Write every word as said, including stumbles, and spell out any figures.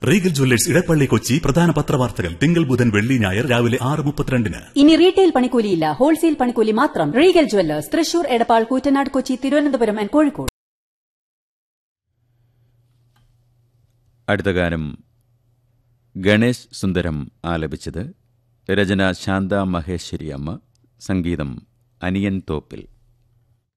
Regal Jewellers Edappally Kochi പ്രധാന പത്രവാർത്തകൾ തിങ്കൾ ബുധൻ വെള്ളി ഞായർ രാവിലെ ആറ് മുപ്പത്തിരണ്ടിന്. ഇനി റീറ്റെയിൽ പണിക്കൂലിയില്ല, ഹോൾസെയിൽ പണിക്കൂലി മാത്രം. Regal Jewellers, Thrissur, Edappal, Koottanad, Kochi, Thiruvananthapuram and Kozhikode. അടുത്ത ഗാനം ഗണേശ് സുന്ദരം ആലപിച്ചത്. രചന ശാന്ത മഹേശ്വരി അമ്മ, സംഗീതം അനിയൻ തോപ്പിൽ.